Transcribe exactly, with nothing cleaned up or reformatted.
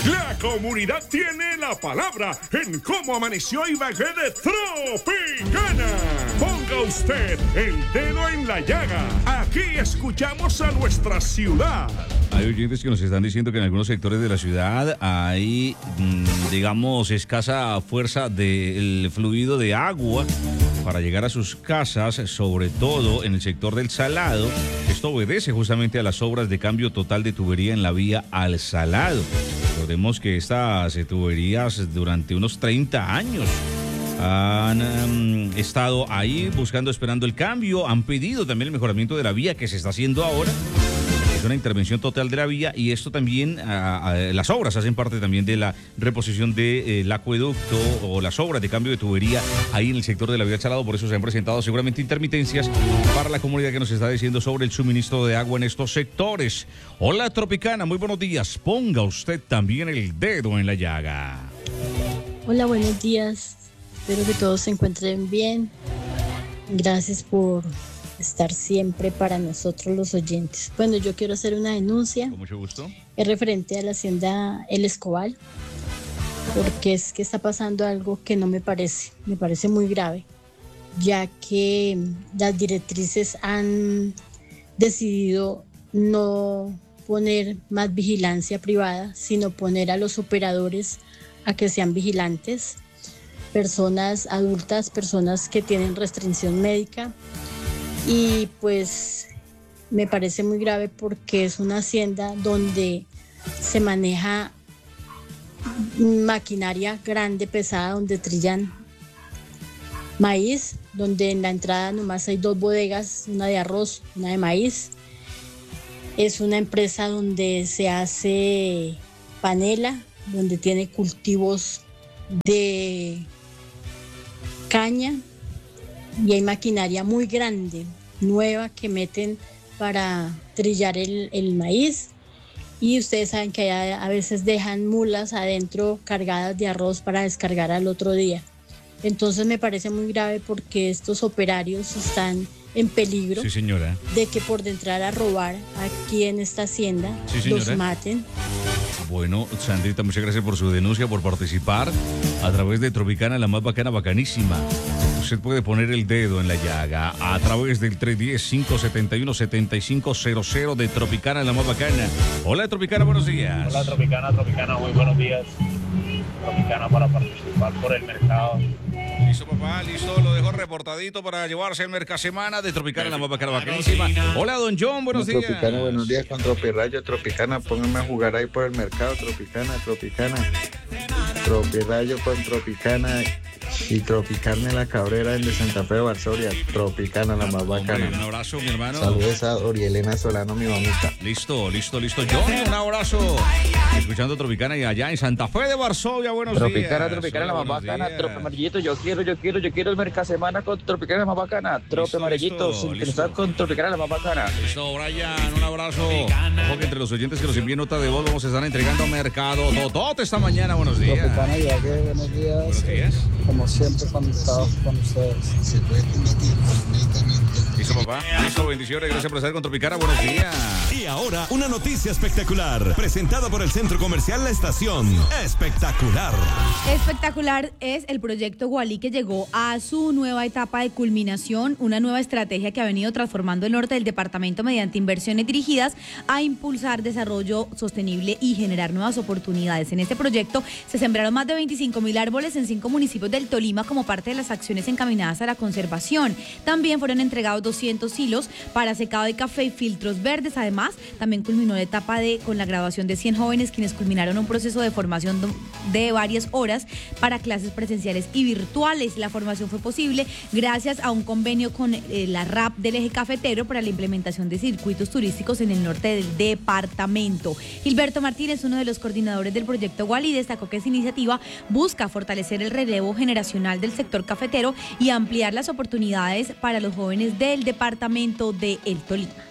La comunidad tiene la palabra en cómo amaneció Ibagué de Tropicana. Ponga usted el dedo en la llaga. Aquí escuchamos a nuestra ciudad. Hay oyentes que nos están diciendo que en algunos sectores de la ciudad hay, digamos, escasa fuerza del fluido de agua para llegar a sus casas, sobre todo en el sector del Salado. Esto obedece justamente a las obras de cambio total de tubería en la vía al Salado. Recordemos que estas tuberías durante unos treinta años han um, estado ahí buscando, esperando el cambio, han pedido también el mejoramiento de la vía que se está haciendo ahora. Es una intervención total de la vía y esto también, uh, uh, las obras hacen parte también de la reposición del de, acueducto o las obras de cambio de tubería ahí en el sector de la vía al Salado. Por eso se han presentado seguramente intermitencias para la comunidad que nos está diciendo sobre el suministro de agua en estos sectores. Hola Tropicana, muy buenos días. Ponga usted también el dedo en la llaga. Hola, buenos días. Espero que todos se encuentren bien. Gracias por estar siempre para nosotros los oyentes. Bueno, yo quiero hacer una denuncia. Con mucho gusto. Es referente a la hacienda El Escobal, porque es que está pasando algo que no me parece, me parece muy grave, ya que las directrices han decidido no poner más vigilancia privada, sino poner a los operadores a que sean vigilantes, personas adultas, personas que tienen restricción médica. Y pues me parece muy grave porque es una hacienda donde se maneja maquinaria grande, pesada, donde trillan maíz, donde en la entrada nomás hay dos bodegas, una de arroz, una de maíz. Es una empresa donde se hace panela, donde tiene cultivos de caña. Y hay maquinaria muy grande, nueva, que meten para trillar el, el maíz. Y ustedes saben que a, a veces dejan mulas adentro cargadas de arroz para descargar al otro día. Entonces me parece muy grave porque estos operarios están en peligro. Sí, señora. De que por de entrar a robar aquí en esta hacienda, sí, los maten. Bueno, Sandrita, muchas gracias por su denuncia, por participar a través de Tropicana, la más bacana, bacanísima. Usted puede poner el dedo en la llaga a través del tres uno cero, cinco siete uno, siete cinco cero cero de Tropicana, la más bacana. Hola, Tropicana, buenos días. Hola, Tropicana, Tropicana, muy buenos días. Tropicana para participar por el mercado. Listo, papá, listo, lo dejo reportadito para llevarse el Mercasemana de Tropicana, la más bacana, bacanísima. Hola, don John, buenos días. Tropicana, buenos días con Tropirayo, Tropicana, pónganme a jugar ahí por el mercado, Tropicana, Tropicana. Tropirayo con Tropicana y Tropicarne la Cabrera en de Santa Fe de Varsovia. Tropicana, la más bacana. Hombre, un abrazo, mi hermano. Saludos a Orielena Solano, mi mamita. Listo, listo, listo. John, un abrazo. Escuchando Tropicana y allá en Santa Fe de Varsovia, buenos Tropicana, días. Tropicana, la más bacana. días. Trope amarillito, yo quiero, yo quiero, yo quiero el Mercasemana con Tropicana, la más bacana. Trope Listo, amarillito, listo, sintonizar listo. con Tropicana, la más bacana. Listo, Brian, un abrazo. Ojo que entre los oyentes que nos envíen nota de voz vamos a estar entregando mercado Totote esta mañana, buenos días. Tropicana y Ibagué, buenos días. Buenos días. Como siempre, conectados con ustedes. Listo, papá. Listo, bendiciones. Gracias por estar con Tropicana. Buenos días. Y ahora, una noticia espectacular. Presentada por el Centro Comercial La Estación. Espectacular. Espectacular es el proyecto Gualí, que llegó a su nueva etapa de culminación, una nueva estrategia que ha venido transformando el norte del departamento mediante inversiones dirigidas a impulsar desarrollo sostenible y generar nuevas oportunidades. En este proyecto se sembraron más de veinticinco mil árboles en cinco municipios del Tolima como parte de las acciones encaminadas a la conservación. También fueron entregados doscientos hilos para secado de café y filtros verdes. Además, también culminó la etapa de con la graduación de cien jóvenes, quienes culminaron un proceso de formación de varias horas para clases presenciales y virtuales. La formación fue posible gracias a un convenio con eh, la R A P del eje cafetero para la implementación de circuitos turísticos en el norte del departamento. Gilberto Martínez, uno de los coordinadores del proyecto Gualí, destacó que esta iniciativa busca fortalecer el relevo generacional del sector cafetero y ampliar las oportunidades para los jóvenes del departamento de El Tolima.